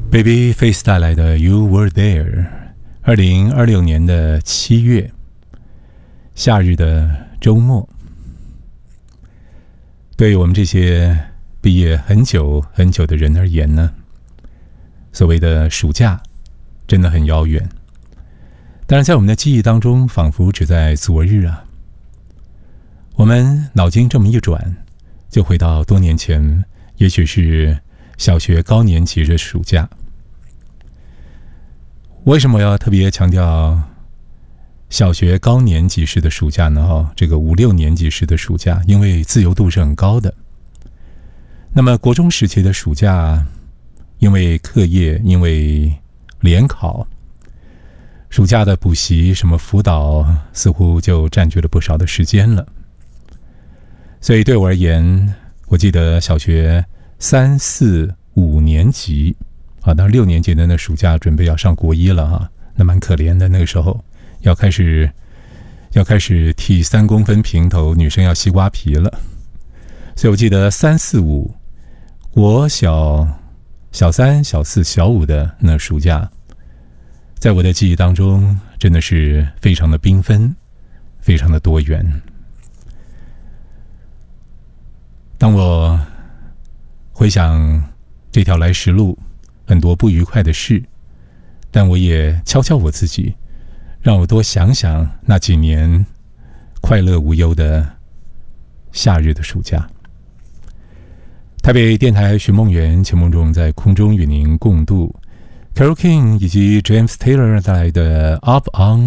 Babyface 带来的 You Were There， 2026年的7月，夏日的周末。对我们这些毕业很久很久的人而言呢，所谓的暑假真的很遥远。当然在我们的记忆当中仿佛只在昨日啊。我们脑筋这么一转，就回到多年前，也许是小学高年级的暑假。为什么要特别强调小学高年级时的暑假呢？这个5、6年级时的暑假，因为自由度是很高的。那么国中时期的暑假，因为课业，因为联考，暑假的补习、什么辅导，似乎就占据了不少的时间了。所以对我而言，我记得小学3、4、5年级到6年级的那暑假准备要上国一了那蛮可怜的。那个时候要开始剃3公分平头，女生要西瓜皮了。所以我记得3、4、5，国小3、小4、小5的那暑假，在我的记忆当中真的是非常的缤纷，非常的多元。当我回想这条来时路，很多不愉快的事，但我也敲敲我自己，让我多想想那几年快乐无忧的夏日的暑假。台北电台寻梦园，钱梦中在空中与您共度 Carole King 以及 James Taylor 带来的 Up on